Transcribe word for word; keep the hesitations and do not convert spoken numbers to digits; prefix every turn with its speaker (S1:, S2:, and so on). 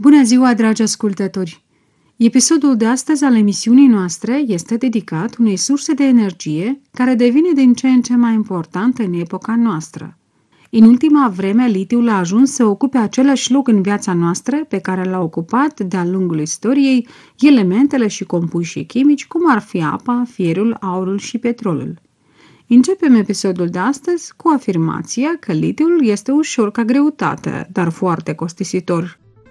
S1: Bună ziua, dragi ascultători! Episodul de astăzi al emisiunii noastre este dedicat unei surse de energie care devine din ce în ce mai importantă în epoca noastră. În ultima vreme, litiul a ajuns să ocupe același loc în viața noastră pe care l-a ocupat de-a lungul istoriei elementele și compușii chimici, cum ar fi apa, fierul, aurul și petrolul. Începem episodul de astăzi cu afirmația că litiul este ușor ca greutate, dar foarte costisitor.